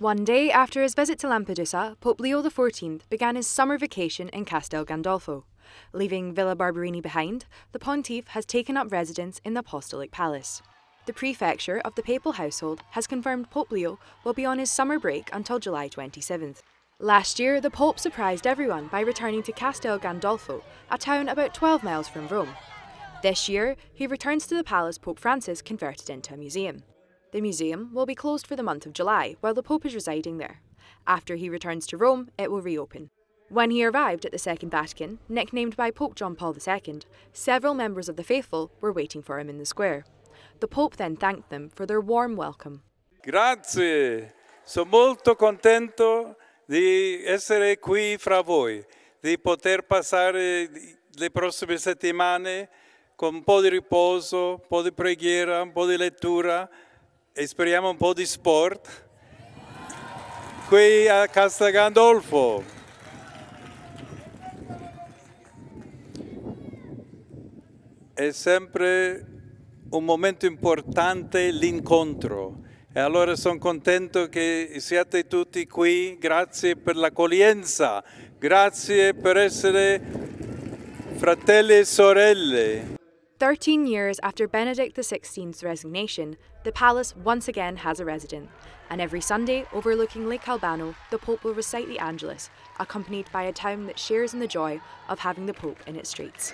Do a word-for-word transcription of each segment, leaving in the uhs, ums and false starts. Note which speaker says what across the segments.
Speaker 1: One day after his visit to Lampedusa, Pope Leo the fourteenth began his summer vacation in Castel Gandolfo. Leaving Villa Barberini behind, the pontiff has taken up residence in the Apostolic Palace. The prefecture of the papal household has confirmed Pope Leo will be on his summer break until July twenty-seventh. Last year, the Pope surprised everyone by returning to Castel Gandolfo, a town about twelve miles from Rome. This year, he returns to the palace Pope Francis converted into a museum. The museum will be closed for the month of July while the Pope is residing there. After he returns to Rome, it will reopen. When he arrived at the Second Vatican, nicknamed by Pope John Paul the Second, several members of the faithful were waiting for him in the square. The Pope then thanked them for their warm welcome.
Speaker 2: Grazie, sono molto contento di essere qui fra voi, di poter passare le prossime settimane con un po' di riposo, un po' di preghiera, un po' di lettura e speriamo un po' di sport qui a Castel Gandolfo. È sempre un momento importante l'incontro e allora sono contento che siate tutti qui, grazie per l'accoglienza, grazie per essere fratelli e sorelle.
Speaker 1: Thirteen years after Benedict the sixteenth's resignation, the palace once again has a resident, and every Sunday, overlooking Lake Albano, the Pope will recite the Angelus, accompanied by a town that shares in the joy of having the Pope in its streets.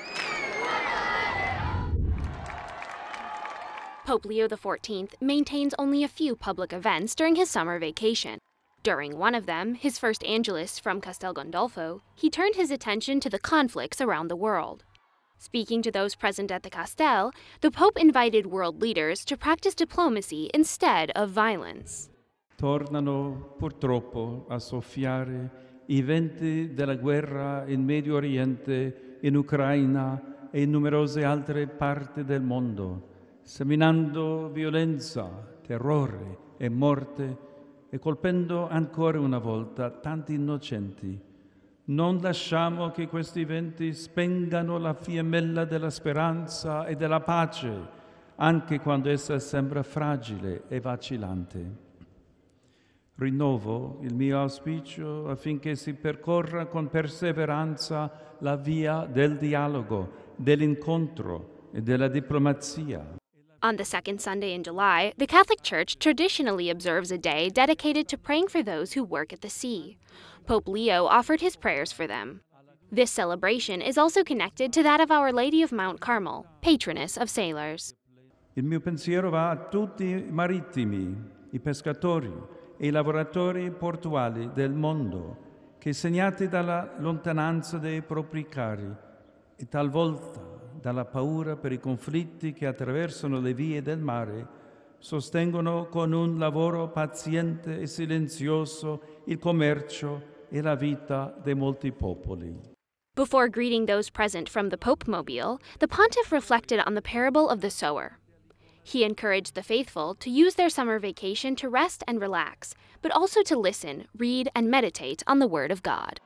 Speaker 3: Pope Leo the fourteenth maintains only a few public events during his summer vacation. During one of them, his first Angelus from Castel Gandolfo, he turned his attention to the conflicts around the world. Speaking to those present at the Castel, the Pope invited world leaders to practice diplomacy instead of violence.
Speaker 4: Tornano purtroppo a soffiare i venti della guerra in Medio Oriente, in Ucraina e in numerose altre parti del mondo, seminando violenza, terrore e morte e colpendo ancora una volta tanti innocenti. Non lasciamo che questi venti spengano la fiammella della speranza e della pace, anche quando essa sembra fragile e vacillante. Rinnovo il mio auspicio affinché si percorra con perseveranza la via del dialogo, dell'incontro e della diplomazia.
Speaker 3: On the second Sunday in July, the Catholic Church traditionally observes a day dedicated to praying for those who work at the sea. Pope Leo offered his prayers for them. This celebration is also connected to that of Our Lady of Mount Carmel, patroness of sailors.
Speaker 4: Il mio pensiero va a tutti i marittimi, i pescatori e i lavoratori portuali del mondo che, segnati dalla lontananza dei propri cari e talvolta dalla paura per i conflitti che attraversano le vie del mare, sostengono con un lavoro paziente e silenzioso il commercio e la vita di molti popoli.
Speaker 3: Before greeting those present from the Pope Mobile, the pontiff reflected on the parable of the sower. He encouraged the faithful to use their summer vacation to rest and relax, but also to listen, read, and meditate on the Word of God.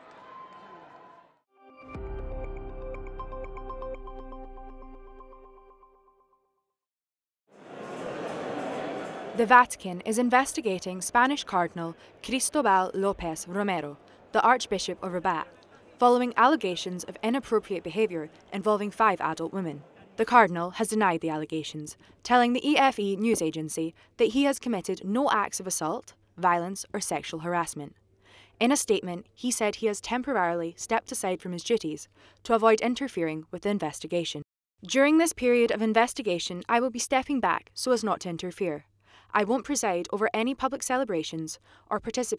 Speaker 1: The Vatican is investigating Spanish Cardinal Cristobal López Romero, the Archbishop of Rabat, following allegations of inappropriate behaviour involving five adult women. The Cardinal has denied the allegations, telling the E F E news agency that he has committed no acts of assault, violence or sexual harassment. In a statement, he said he has temporarily stepped aside from his duties to avoid interfering with the investigation. During this period of investigation, I will be stepping back so as not to interfere. I won't preside over any public celebrations or participate